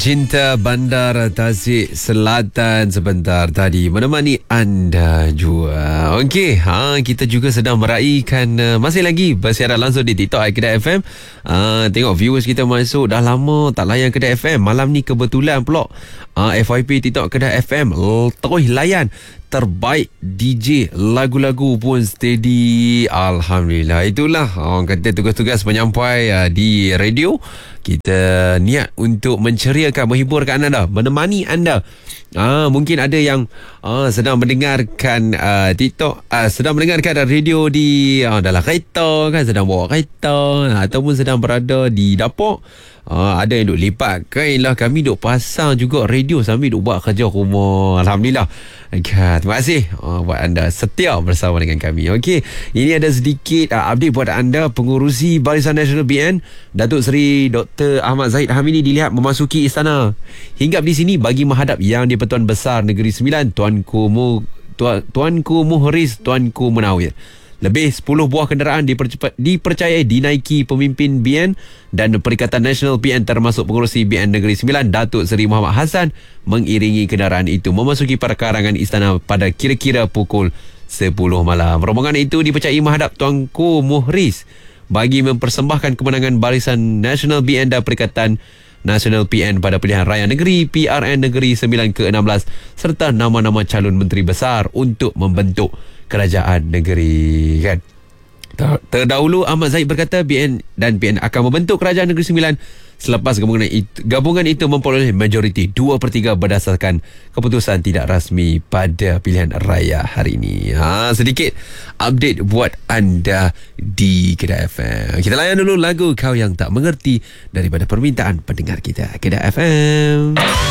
Cinta Bandar Tasik Selatan sebentar tadi menemani anda juga. Okey, kita juga sedang meraihkan masih lagi bersiaran langsung di TikTok Kedah FM. Tengok viewers kita masuk dah lama tak layan Kedah FM. Malam ni kebetulan pula FYP TikTok Kedah FM terus layan. Terbaik DJ, lagu-lagu pun steady. Alhamdulillah. Itulah orang kata tugas-tugas penyampai di radio. Kita niat untuk menceriakan, menghiburkan anda, menemani anda. Mungkin ada yang sedang mendengarkan TikTok, sedang mendengarkan radio di dalam kereta kan, sedang bawa kereta, ataupun sedang berada di dapur. Ada yang duk lipat kain lah. Kami duk pasang juga radio sambil duk buat kerja rumah. Alhamdulillah. Terima kasih buat anda setia bersama dengan kami. Okey, ini ada sedikit update buat anda. Pengurusi Barisan Nasional BN Datuk Seri Dr. Ahmad Zahid Hamidi dilihat memasuki istana. Hinggap di sini bagi menghadap Yang di-Pertuan Besar Negeri Sembilan Tuanku Muhriz Tuanku Munawir. Lebih 10 buah kenderaan dipercayai dinaiki pemimpin BN dan Perikatan Nasional BN termasuk pengurusi BN Negeri Sembilan Datuk Seri Muhammad Hassan mengiringi kenderaan itu memasuki perkarangan istana pada kira-kira pukul 10 malam. Rombongan itu dipercayai menghadap Tuanku Muhriz bagi mempersembahkan kemenangan Barisan Nasional BN dan Perikatan Nasional PN pada pilihan raya negeri PRN Negeri Sembilan ke-16 serta nama-nama calon menteri besar untuk membentuk kerajaan negeri kan. Terdahulu Ahmad Zahid berkata BN dan PN akan membentuk kerajaan negeri Sembilan selepas gabungan itu memperoleh majoriti 2/3 berdasarkan keputusan tidak rasmi pada pilihan raya hari ini. Sedikit update buat anda di Kedah FM. Kita layan dulu lagu Kau Yang Tak Mengerti daripada permintaan pendengar kita Kedah FM.